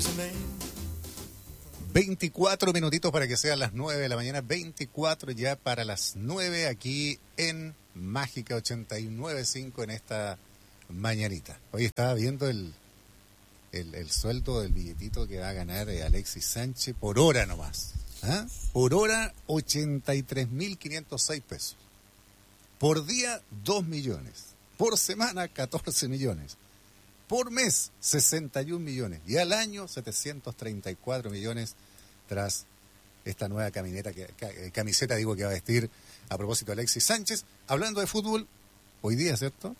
24 minutitos para que sean las 9 de la mañana, 24 ya para las 9 aquí en Mágica 89.5 en esta mañanita. Hoy estaba viendo el sueldo del billetito que va a ganar Alexis Sánchez por hora nomás. ¿Ah? Por hora 83.506 pesos. Por día 2 millones. Por semana 14 millones. Por mes 61 millones. Y al año 734 millones tras esta nueva camiseta que va a vestir a propósito de Alexis Sánchez. Hablando de fútbol, hoy día, ¿cierto?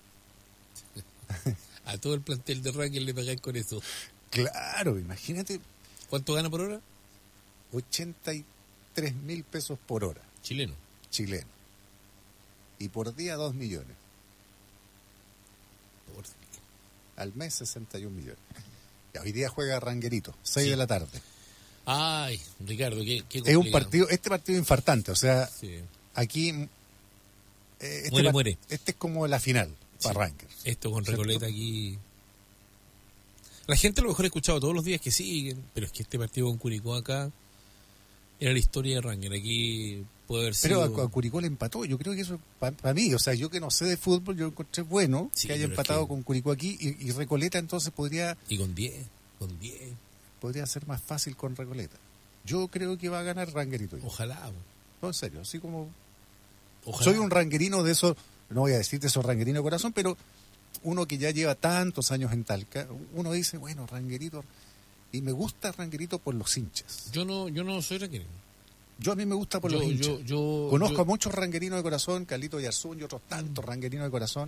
A todo el plantel de Rangel le pagáis con eso. Claro, imagínate. ¿Cuánto gana por hora? 83.000 pesos por hora. Chileno. Y por día 2 millones. Por día. Al mes 61 millones. Y hoy día juega Ranguerito, 6 de la tarde. Ay, Ricardo, qué es un partido, partido infartante, o sea, sí. Aquí muere. Este es como la final para Rangers. Esto con Recoleta aquí. La gente a lo mejor ha escuchado todos los días que siguen, pero es que este partido con Curicó acá era la historia de Rangers. Aquí puede haber sido. Pero a Curicó le empató. Yo creo que eso, para mí, o sea, yo que no sé de fútbol, yo encontré bueno que haya empatado con Curicó aquí y Recoleta entonces podría. Y con 10. Podría ser más fácil con Recoleta. Yo creo que va a ganar Ranguerito. Ojalá. No, en serio, así como. Ojalá. Soy un ranguerino de esos, no voy a decirte esos ranguerinos de corazón, pero uno que ya lleva tantos años en Talca, uno dice, bueno, Ranguerito, y me gusta Ranguerito por los hinchas. Yo no soy ranguerino. A mí me gusta por los hinchas. Conozco a muchos ranguerinos de corazón, Carlito Yarzún y otros tantos ranguerinos de corazón.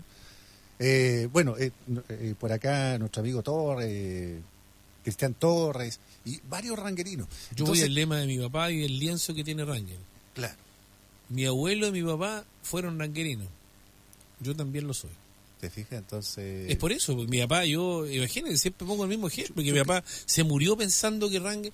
Por acá nuestro amigo Torres, Cristian Torres, y varios ranguerinos. Yo voy al lema de mi papá y el lienzo que tiene Rangel. Claro. Mi abuelo y mi papá fueron ranguerinos. Yo también lo soy. ¿Te fijas? Entonces. Es por eso, mi papá, imagínense, siempre pongo el mismo ejemplo, porque mi papá se murió pensando que Rangel.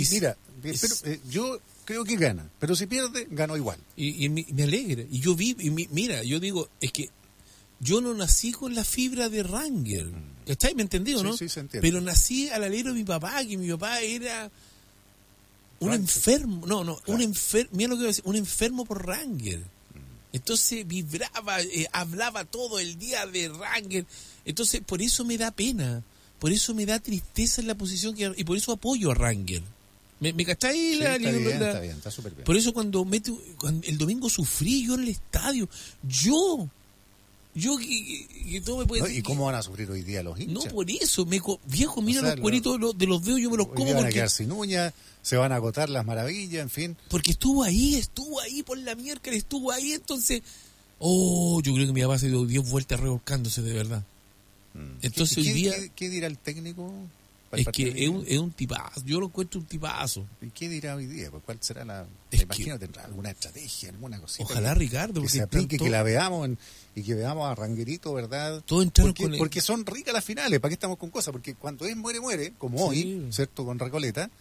Yo creo que gana, pero si pierde, ganó igual. Y me alegra. Y yo yo digo, es que yo no nací con la fibra de Rangel. ¿Estáis? ¿Me entendido, no? Sí, se entiende. Pero nací al alero de mi papá, que mi papá era un enfermo. Claro. Mira lo que voy a decir, un enfermo por Rangel. Entonces vibraba, hablaba todo el día de Rangel. Entonces, por eso me da pena, por eso me da tristeza en la posición y por eso apoyo a Rangel. ¿Me cacháis? Sí, está bien, está súper bien. Por eso cuando el domingo sufrí yo en el estadio, que todo me puede decir. ¿Y cómo van a sufrir hoy día los hinchas? No, por eso, viejo, mira los cueritos de los dedos, yo me los como. Van a quedar sin uñas, se van a agotar las maravillas, en fin. Porque estuvo ahí por la miércoles, estuvo ahí, entonces. Yo creo que mi papá se dio 10 vueltas revolcándose, de verdad. Entonces hoy día. ¿Qué dirá el técnico? Es que es un tipazo, yo lo encuentro un tipazo. ¿Y qué dirá hoy día? ¿Cuál será me imagino que tendrá alguna estrategia, alguna cosita. Ojalá, Ricardo, que se aplique, que la veamos y que veamos a Ranguerito, ¿verdad? Porque son ricas las finales, ¿para qué estamos con cosas? Porque cuando es muere, como hoy, ¿cierto? Con Recoleta,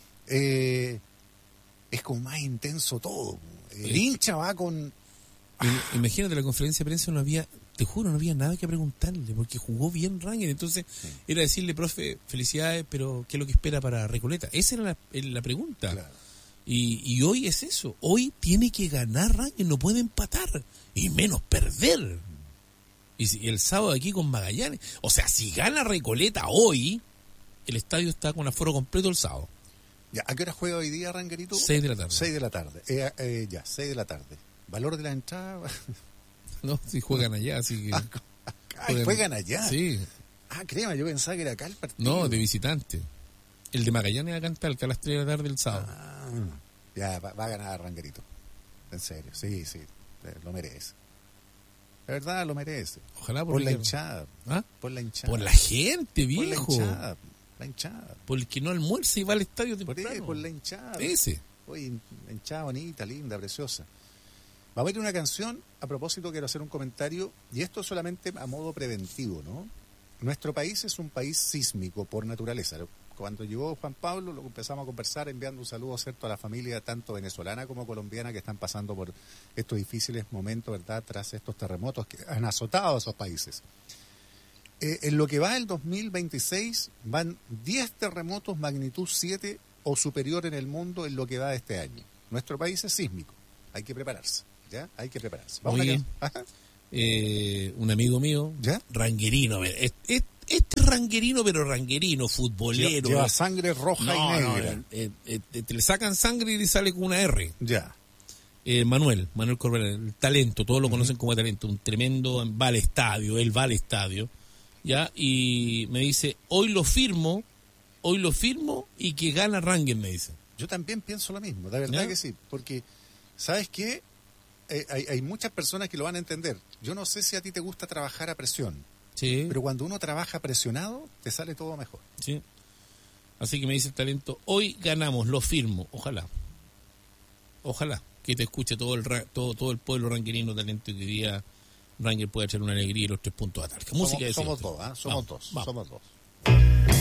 es como más intenso todo. El hincha va con. Imagínate, la conferencia de prensa te juro, no había nada que preguntarle, porque jugó bien Rangel. Entonces, era decirle, profe, felicidades, pero ¿qué es lo que espera para Recoleta? Esa era la pregunta. Claro. Y hoy es eso. Hoy tiene que ganar Rangel, no puede empatar, y menos perder. Y el sábado aquí con Magallanes. O sea, si gana Recoleta hoy, el estadio está con aforo completo el sábado. Ya, ¿a qué hora juega hoy día, Ranguerito? 6 de la tarde. 6 de la tarde. 6 de la tarde. ¿Valor de la entrada? No, si juegan allá, así que... ¿Juegan allá? Sí. Créeme, yo pensaba que era acá el partido. No, de visitante. El de Magallanes acá en Talca a las 3 de la tarde del sábado. Ya, va a ganar Ranguerito. En serio, sí, lo merece. De verdad, lo merece. Ojalá por la hinchada. ¿Ah? Por la hinchada. Por la gente, viejo. La hinchada. Por el que no almuerza y va al estadio temprano. Por la hinchada. Ese. Oye, hinchada bonita, linda, preciosa. Vamos a ir a una canción. A propósito, quiero hacer un comentario, y esto solamente a modo preventivo, ¿no? Nuestro país es un país sísmico por naturaleza. Cuando llegó Juan Pablo, lo empezamos a conversar enviando un saludo, ¿cierto?, a la familia tanto venezolana como colombiana que están pasando por estos difíciles momentos, ¿verdad?, tras estos terremotos que han azotado a esos países. En lo que va el 2026 van 10 terremotos magnitud 7 o superior en el mundo en lo que va de este año. Nuestro país es sísmico, hay que prepararse, ¿ya? Hay que prepararse. Oye, un amigo mío, ¿ya? Ranguerino, este ranguerino, pero ranguerino, futbolero. Lleva sangre roja y negra. Te le sacan sangre y le sale con una R. Ya. Manuel Corberán, el talento, todos lo conocen como talento, un tremendo, él va al estadio, ¿ya? Y me dice, hoy lo firmo y que gana Rangel, me dice. Yo también pienso lo mismo, de verdad, ¿ya? Que sí, porque, ¿sabes qué? Hay muchas personas que lo van a entender. Yo no sé si a ti te gusta trabajar a presión, sí, pero cuando uno trabaja presionado, te sale todo mejor. Sí. Así que me dice el talento, hoy ganamos, lo firmo, ojalá que te escuche todo el pueblo ranguerino talento y que hoy día Rangel pueda echar una alegría y los 3 puntos a tal. Somos dos.